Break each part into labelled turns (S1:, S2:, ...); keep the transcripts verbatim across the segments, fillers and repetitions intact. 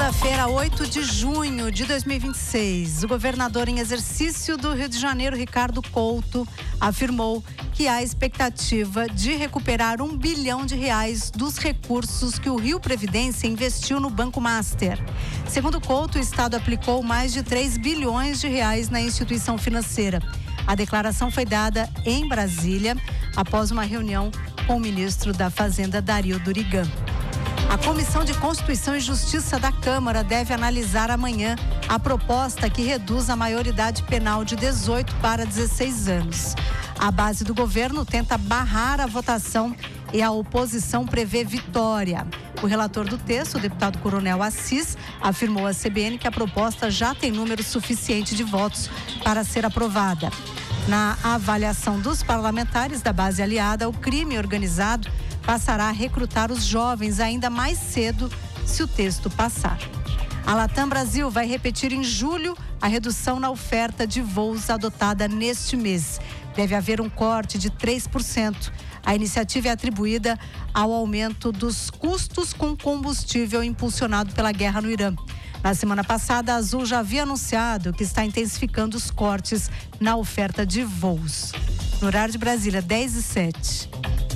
S1: Segunda-feira, oito de junho de dois mil e vinte e seis, o governador em exercício do Rio de Janeiro, Ricardo Couto, afirmou que há expectativa de recuperar um bilhão de reais dos recursos que o Rio Previdência investiu no Banco Master. Segundo Couto, o Estado aplicou mais de três bilhões de reais na instituição financeira. A declaração foi dada em Brasília após uma reunião com o ministro da Fazenda, Dario Durigan. A Comissão de Constituição e Justiça da Câmara deve analisar amanhã a proposta que reduz a maioridade penal de dezoito para dezesseis anos. A base do governo tenta barrar a votação e a oposição prevê vitória. O relator do texto, o deputado Coronel Assis, afirmou à C B N que a proposta já tem número suficiente de votos para ser aprovada. Na avaliação dos parlamentares da base aliada, o crime organizado passará a recrutar os jovens ainda mais cedo se o texto passar. A Latam Brasil vai repetir em julho a redução na oferta de voos adotada neste mês. Deve haver um corte de três por cento. A iniciativa é atribuída ao aumento dos custos com combustível impulsionado pela guerra no Irã. Na semana passada, a Azul já havia anunciado que está intensificando os cortes na oferta de voos. No horário de Brasília, dez e sete.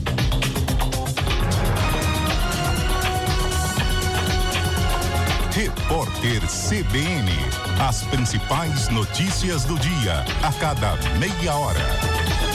S2: Repórter C B N. As principais notícias do dia, a cada meia hora.